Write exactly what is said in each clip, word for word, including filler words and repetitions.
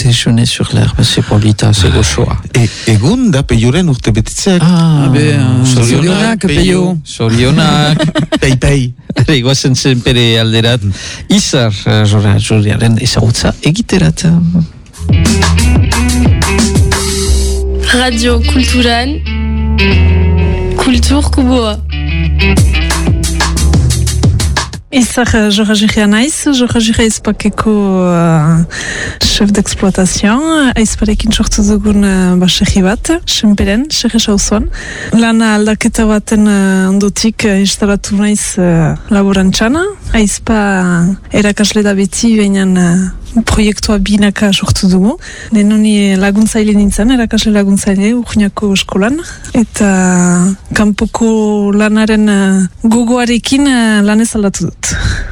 déjeuner sur l'herbe, c'est polita, c'est gozoa. Egun da peioren urte betetzeak. Ah, be, sorionak, peio. Sorionak. Pei, pei. Egoazen zen pere alderat, izar, zora, zoriaren ezagutza egiterat. Radio Kulturan, Kultur Kuboa. Izar Jorajirria naiz, Jorajirria izpakeko uh, chef d'exploitation, aizparekin sortu dugun uh, baserri bat, senperen, serre sauzuan. Lana aldaketa baten uh, ondotik uh, instalatu naiz uh, laborantxana, aizpa erakasle da beti, behinan uh, proiektua binaka sortu dugu. Nenoni laguntzaile nintzen, erakasle laguntzaile, urniako eskolan, eta kanpoko lanaren uh, gogoarekin uh, lanez aldatu dut.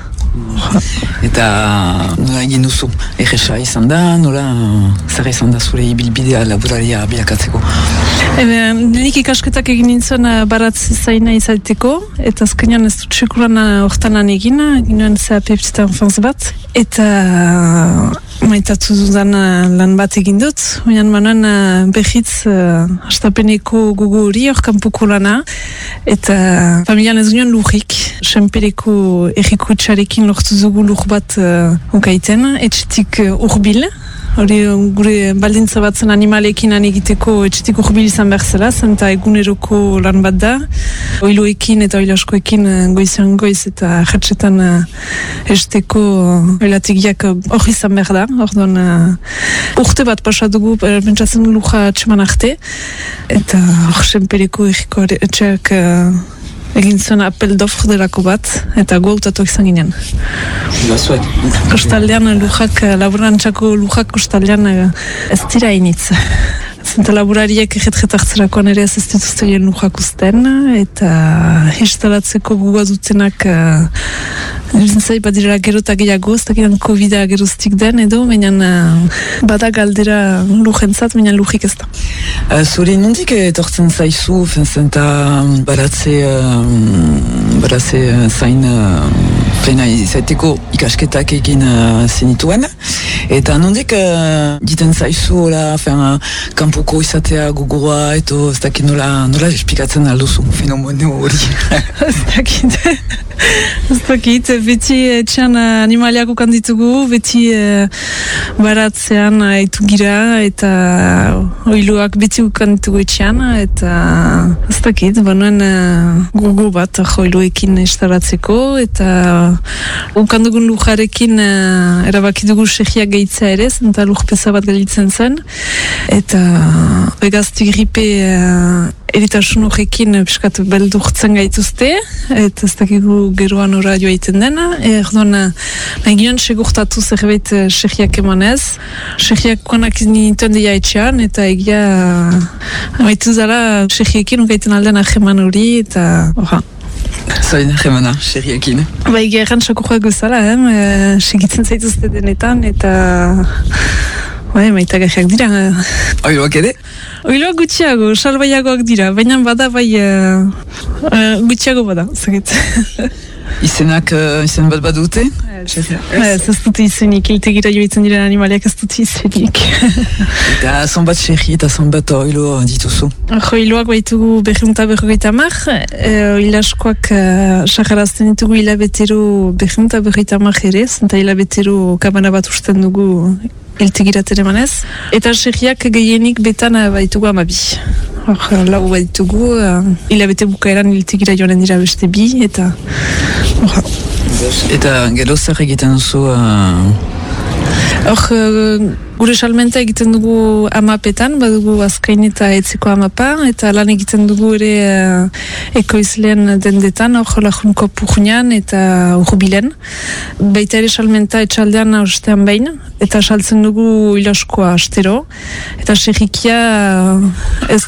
Eta nola egin duzu, erresa izan da, nola zer izan da zure ibilbidea laboraria bilakatzeko? Ebe, nik ikasketak egin nintzen baratz zaina izateko, eta azkenean ez dut sekuran hortanan egin, ginoen C A P Petite Enfance bat, eta maitatu dudan lan bat egin dut, oinan manuan behitz uh, astapeneko gogo hori hor kanpoko lana, eta familian ez ginen lurrik, senpereko erriko etxarekin lortu dugu lur bat uh, ukaiten, etxetik uh, urbil, hori gure baldintza bat zen animalekin lan egiteko etxetik urbil izan behar zela, zenta eguneroko lan bat da, oiloekin eta oilaskoekin goizean goiz eta jetxetan uh, esteko oilategiak hori izan behar da, orduan uh, urte bat pasadugu pentsatzen luja txeman arte, eta hor senpereko erriko etxeak uh, egin zuen apel dofr delako bat, eta guautatuak izan ginen. Bazuet. Kostaldean lujak, laborantxako lujak kostaldean ez dira initz. Zenta laborariek erretretartzerakoan ere ez ez dituzteien lujak usten, eta instalatzeko guga dutenak zai badirela gero eta gehiago, ez dakidan COVID-a geroztik den edo, menan bada galdera lujentzat, menan lujik ez da. Uh, Zure nondik etortzen zaizu, zenta baratze, uh, baratze zain uh, feina izateko ikasketak egin uh, zenituen, eta nondik uh, diten zaizu, la, fin, uh, kanpoko izatea gogoa, eto ez dakit nola, nola esplikatzen alduzu fenomeno hori. Ez dakit, ez dakit, beti etxean animaliak ukan ditugu, beti uh, baratzean haitu gira, eta oiluak beti ukan ditugu etxean, eta ez dakit, banuen uh, gogo bat oiluekin instalatzeko, eta ukan dugun lujarekin uh, erabaki dugu sehiak gehitzea ere, zenta lujpeza bat galitzen zen, eta egazti gripe uh, eritasun horrekin piskat beldurtzen gaituzte, eta ez dakigu geroan ora joa iten dena, erdoan nahi gion segurtatu zerbait sehiak emanez, sehiak konak nintuen deia etxean, eta egia haitu zara sehiekin ukaiten aldean aheman hori, eta orra. Zain ahemana, sehiekin? Ba egia erran sakurrak gozala, eh? Segitzen zaituzte denetan, eta bai, maitagajeak dira. Oiloak ere? Oiloak gutxiago, salbaiagoak dira, baina bada bai uh, uh, gutxiago bada, zagit. Izenak, uh, izen bat badute? Ez, ez dute izenik, iltegira joitzen diren animaliak ez dute izenik. Eta zonbat sehi eta zonbat oilo dituzu? Oiloak baitugu berriunta berrogeita mar, oilaskoak saharazten ditugu hilabetero berriunta berrogeita mar ere, zenta hilabetero kabana bat usten dugu iltegiraten emanez, eta sehiak gehienik betan baitugu amabi. Hor, lau baitugu, hilabete bukaeran iltegira joanen dira beste bi, eta hor. Eta gero zer egiten duzu? Hor, gure salmenta egiten dugu amapetan, badugu azkain eta etzeko amapa, eta lan egiten dugu ere uh, ekoizleen dendetan, hor lajunko purnean eta urbilen. Baita ere salmenta etxaldean ostean behin, eta saltzen dugu ilaskoa astero, eta serrikia ez